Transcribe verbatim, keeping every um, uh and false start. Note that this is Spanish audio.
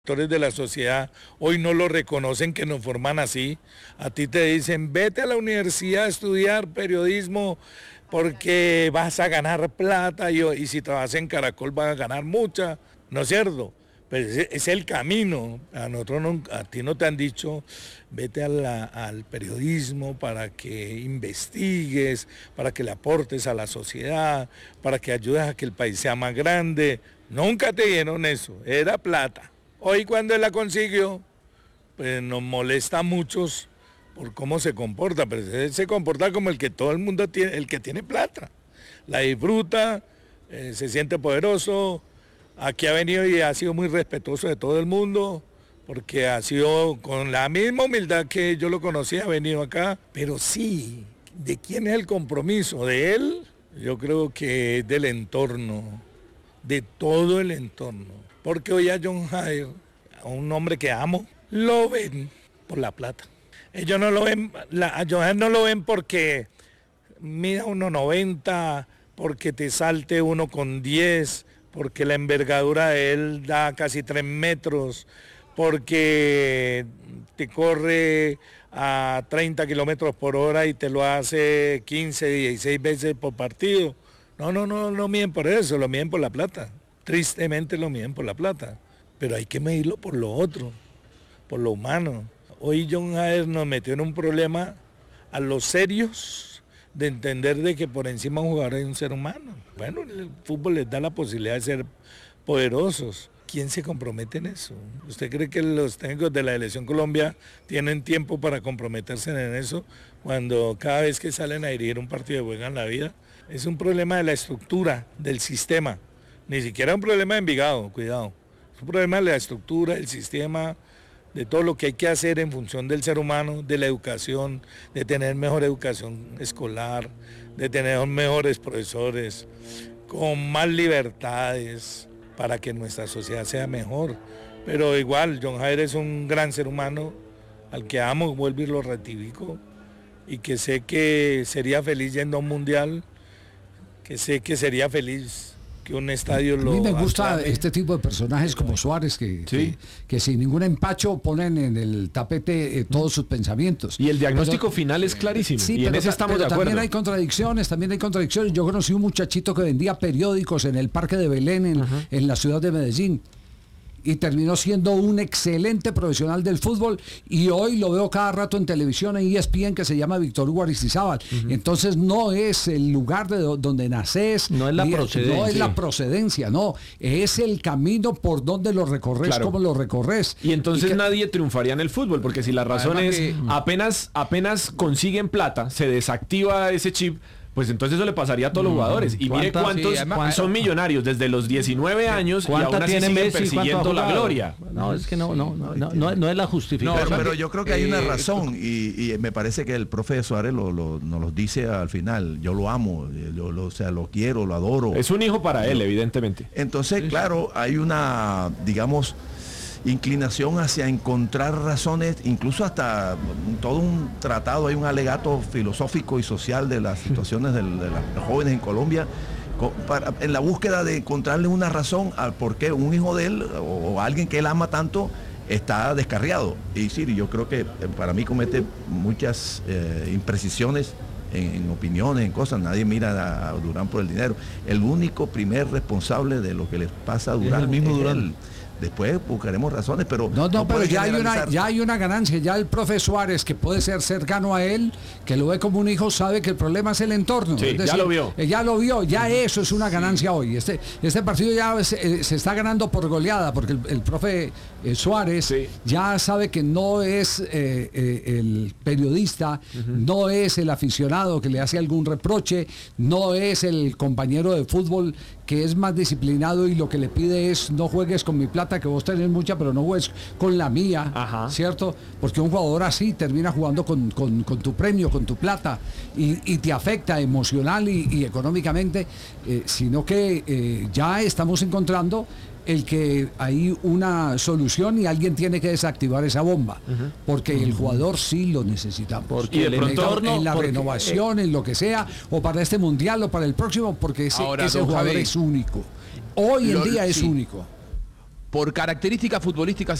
Sectores de la sociedad hoy no lo reconocen, que nos forman así. A ti te dicen, vete a la universidad a estudiar periodismo porque vas a ganar plata y, y si trabajas en Caracol vas a ganar mucha, ¿no es cierto? Pero es, es el camino. A nosotros no, a ti no te han dicho, vete a la, al periodismo para que investigues, para que le aportes a la sociedad, para que ayudes a que el país sea más grande. Nunca te dieron eso, era plata. Hoy cuando él la consiguió, pues nos molesta a muchos por cómo se comporta, pero él se comporta como el que todo el mundo tiene, el que tiene plata. La disfruta, eh, se siente poderoso, aquí ha venido y ha sido muy respetuoso de todo el mundo, porque ha sido con la misma humildad que yo lo conocí, ha venido acá, pero sí, ¿de quién es el compromiso? ¿De él? Yo creo que es del entorno, de todo el entorno. Porque hoy a John Jair, a un hombre que amo, lo ven por la plata. Ellos no lo ven, la, a John Jair no lo ven porque mida uno noventa, porque te salte uno con diez, porque la envergadura de él da casi tres metros, porque te corre a treinta kilómetros por hora y te lo hace quince, dieciséis veces por partido. No, no, no, no miden por eso, lo miden por la plata. Tristemente lo miden por la plata, pero hay que medirlo por lo otro, por lo humano. Hoy John Jair nos metió en un problema a los serios de entender de que por encima de un jugador hay un ser humano. Bueno, el fútbol les da la posibilidad de ser poderosos. ¿Quién se compromete en eso? ¿Usted cree que los técnicos de la Selección Colombia tienen tiempo para comprometerse en eso cuando cada vez que salen a dirigir un partido juegan la vida? Es un problema de la estructura, del sistema. Ni siquiera un problema de Envigado, cuidado. Es un problema de la estructura, del sistema, de todo lo que hay que hacer en función del ser humano, de la educación, de tener mejor educación escolar, de tener mejores profesores, con más libertades para que nuestra sociedad sea mejor. Pero igual, John Jair es un gran ser humano al que amo, vuelvo y lo ratifico, y que sé que sería feliz yendo a un mundial, que sé que sería feliz que un estadio lo... A mí me gusta aclare. Este tipo de personajes como Suárez que, ¿sí? que, que sin ningún empacho ponen en el tapete eh, todos sus pensamientos. Y el diagnóstico pero, final es clarísimo, sí, y pero, en eso estamos pero de acuerdo. También hay contradicciones, también hay contradicciones. Yo conocí un muchachito que vendía periódicos en el Parque de Belén, en, uh-huh. en la ciudad de Medellín, y terminó siendo un excelente profesional del fútbol, y hoy lo veo cada rato en televisión en E S P N, que se llama Víctor Hugo Aristizábal. Uh-huh. Entonces no es el lugar de do, donde naces, no es la ni, procedencia, no es la procedencia, no, es el camino por donde lo recorres, claro. Cómo lo recorres. Y entonces y que, nadie triunfaría en el fútbol, porque si la razón es que, apenas, apenas consiguen plata, se desactiva ese chip, pues entonces eso le pasaría a todos los jugadores. Y mire cuántos sí, además, son millonarios desde los diecinueve años y aún así siguen Messi, persiguiendo la gloria. No, es que no, no, no, no, no, no es la justificación. No, pero, pero yo creo que hay una razón y, y me parece que el profe Suárez lo, lo, nos lo dice al final. Yo lo amo, yo lo, o sea, lo quiero, lo adoro. Es un hijo para él, evidentemente. Entonces, claro, hay una, digamos, inclinación hacia encontrar razones, incluso hasta todo un tratado, hay un alegato filosófico y social de las situaciones de, de los jóvenes en Colombia, para, en la búsqueda de encontrarle una razón al por qué un hijo de él o, o alguien que él ama tanto está descarriado. Y sí, yo creo que para mí comete muchas eh, imprecisiones en, en opiniones, en cosas. Nadie mira a Durán por el dinero. El único primer responsable de lo que les pasa a Durán es el mismo es Durán. Él. Después buscaremos razones, pero no, no, no pero ya hay una ya hay una ganancia. Ya el profe Suárez, que puede ser cercano a él, que lo ve como un hijo, sabe que el problema es el entorno. Sí, es decir, ya lo vio. Ya lo vio, ya eso es una ganancia sí. hoy. Este este partido ya se, se está ganando por goleada, porque el, el profe eh, Suárez sí. ya sabe que no es eh, eh, el periodista, uh-huh. no es el aficionado que le hace algún reproche, no es el compañero de fútbol que es más disciplinado y lo que le pide es no juegues con mi plata, que vos tenés mucha, pero no juegues con la mía, Ajá. ¿cierto? Porque un jugador así termina jugando con, con, con tu premio, con tu plata, y, y te afecta emocional y, y económicamente, eh, sino que eh, ya estamos encontrando el que hay una solución y alguien tiene que desactivar esa bomba, uh-huh. porque uh-huh. el jugador sí lo necesitamos. Porque el entorno, en la porque, renovación, eh, en lo que sea, o para este mundial o para el próximo, porque ese, ahora, ese jugador Javi, es único. Hoy en lo, día es sí. único. por características futbolísticas